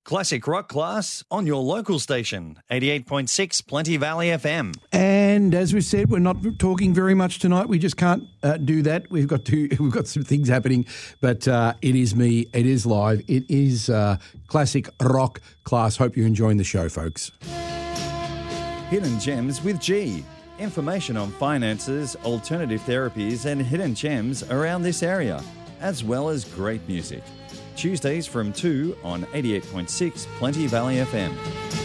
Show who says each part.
Speaker 1: Classic rock class on your local station, 88.6 Plenty Valley FM.
Speaker 2: And as we said, we're not talking very much tonight. We just can't do that. We've got some things happening, but it is me. It is live. It is classic rock class. Hope you're enjoying the show, folks.
Speaker 1: Hidden Gems with G. Information on finances, alternative therapies and hidden gems around this area, as well as great music. Tuesdays from 2 on 88.6 Plenty Valley FM.